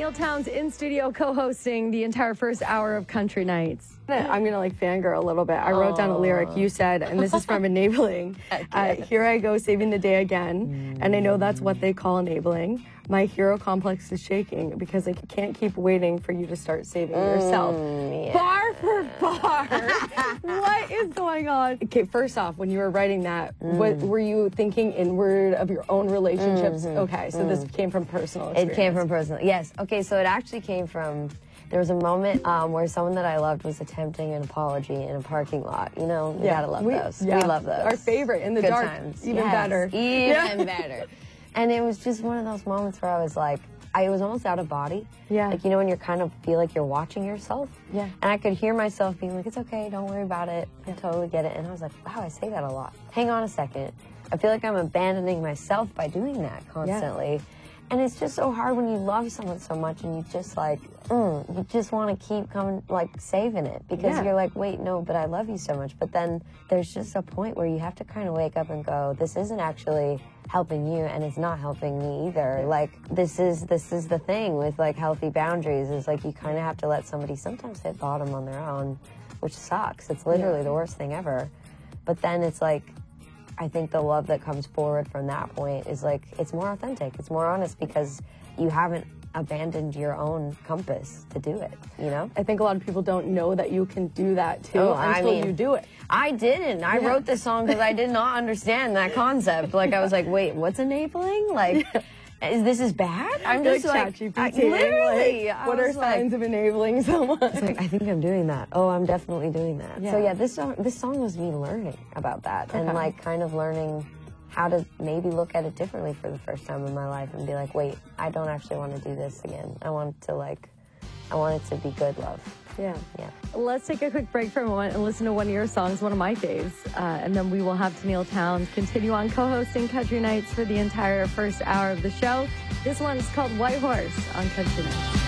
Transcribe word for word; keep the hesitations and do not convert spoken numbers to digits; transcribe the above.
Neil Towns in studio co-hosting the entire first hour of Country Nights. I'm going to like fangirl a little bit. I wrote down a lyric you said, and this is from Enabling. Uh, Here I go saving the day again, and I know that's what they call enabling. My hero complex is shaking because I can't keep waiting for you to start saving yourself. Mm, yeah. Bar for bar. What is going on? Okay, first off, when you were writing that, mm. what were you thinking inward of your own relationships? Mm-hmm. Okay, so mm. this came from personal experience. It came from personal, yes. Okay, so it actually came from, there was a moment um, where someone that I loved was attempting an apology in a parking lot. You know, we yeah, gotta love we, those. Yeah, we love those. Our favorite, in the Good dark, times. even yes, better. Even yeah. better. And it was just one of those moments where I was like, I was almost out of body. Yeah. Like, you know, when you kind of feel like you're watching yourself? Yeah. And I could hear myself being like, it's okay, don't worry about it. I totally get it. And I was like, wow, I say that a lot. Hang on a second. I feel like I'm abandoning myself by doing that constantly. Yeah. And it's just so hard when you love someone so much and you just like, mm, you just want to keep coming, like saving it because yeah. you're like, wait, no, but I love you so much. But then there's just a point where you have to kind of wake up and go, this isn't actually helping you and it's not helping me either. Yeah. Like this is, this is the thing with like healthy boundaries is like you kind of have to let somebody sometimes hit bottom on their own, which sucks. It's literally yeah. the worst thing ever. But then it's like, I think the love that comes forward from that point is like, it's more authentic, it's more honest because you haven't abandoned your own compass to do it, you know? I think a lot of people don't know that you can do that too oh, until I mean, you do it. I didn't. I yeah. wrote this song because I did not understand that concept. Like, I was like, wait, what's enabling? Like, yeah. is this is bad? I'm You're just like, like, G P T, I, literally. like, what are like, signs of enabling someone? It's like, I think I'm doing that. Oh, I'm definitely doing that. Yeah. So yeah, this song, this song was me learning about that okay. and like kind of learning how to maybe look at it differently for the first time in my life and be like, wait, I don't actually want to do this again. I want to like, I want it to be good love. Yeah. Yeah. Let's take a quick break for a moment and listen to one of your songs, one of my faves. Uh, and then we will have Neil Towns continue on co-hosting Country Nights for the entire first hour of the show. This one is called White Horse on Country Nights.